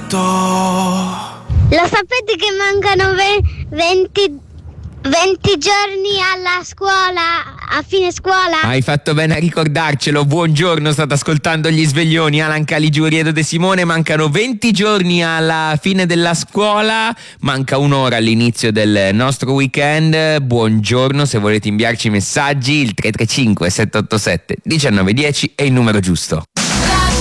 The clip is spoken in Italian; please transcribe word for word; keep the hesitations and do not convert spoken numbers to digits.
fatto. Lo sapete che mancano venti venti giorni alla scuola, a fine scuola? Hai fatto bene a ricordarcelo. Buongiorno, state ascoltando Gli Sveglioni. Alan Caligiuri e Edo De Simone. Mancano venti giorni alla fine della scuola, manca un'ora all'inizio del nostro weekend. Buongiorno, se volete inviarci messaggi il tre tre cinque sette otto sette uno nove uno zero è il numero giusto.